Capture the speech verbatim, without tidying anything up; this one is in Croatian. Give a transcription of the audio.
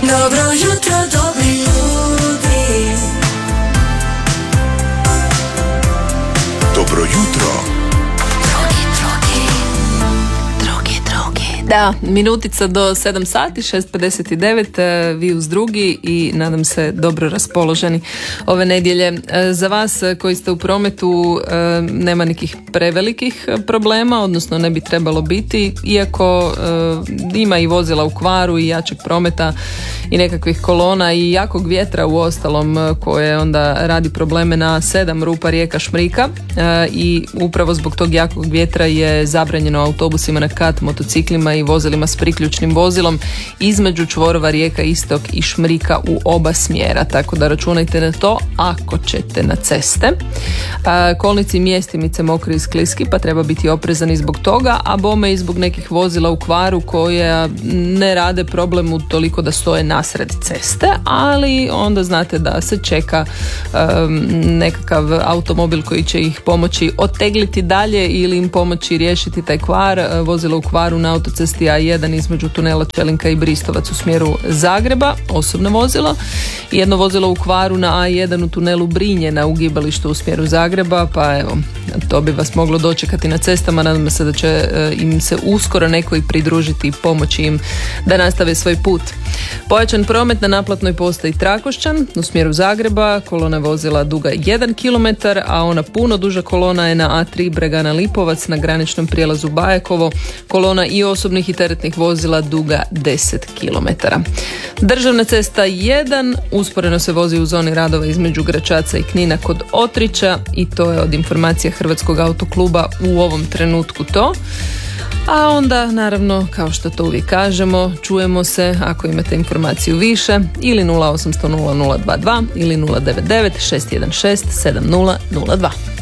Dobro jutro, dobri ljudi. Dobro jutro. Da, minutica do sedam sati, šest pedeset devet, vi uz drugi i nadam se dobro raspoloženi ove nedjelje. Za vas koji ste u prometu nema nekih prevelikih problema, odnosno ne bi trebalo biti, iako ima i vozila u kvaru i jačeg prometa i nekakvih kolona i jakog vjetra u ostalom koje onda radi probleme na sedam rupa rijeka Šmrika i upravo zbog tog jakog vjetra je zabranjeno autobusima na kat, motociklima i vozilima s priključnim vozilom između čvorova rijeka Istok i Šmrika u oba smjera, tako da računajte na to ako ćete na ceste. Kolnici i mjestimice mokri i skliski, pa treba biti oprezani zbog toga, a bome i zbog nekih vozila u kvaru koje ne rade problem u toliko da stoje nasred ceste, ali onda znate da se čeka um, nekakav automobil koji će ih pomoći otegliti dalje ili im pomoći riješiti taj kvar. Vozilo u kvaru na autocesti A jedan između tunela Čelinka i Bristovac u smjeru Zagreba, osobno vozilo, jedno vozilo u kvaru na A jedan u tunelu Brinje na ugibalištu u smjeru Zagreba, pa evo, to bi vas moglo dočekati na cestama. Nadam se da će im se uskoro neko i pridružiti i pomoći im da nastave svoj put. Pojačan promet na naplatnoj postaji Trakošćan u smjeru Zagreba, kolona vozila duga jedan kilometar, a ona puno duža kolona je na A tri Bregana Lipovac na graničnom prijelazu Bajakovo, kolona i osobnih i teretnih vozila duga deset kilometara. Državna cesta jedan usporeno se vozi u zoni radova između Gračaca i Knina kod Otrića i to je od informacija Hrvatskog autokluba u ovom trenutku to. A onda, naravno, kao što to uvijek kažemo, čujemo se ako imate informaciju više ili nula osam nula nula nula dva dva ili nula devet devet šest jedan šest sedam nula nula dva.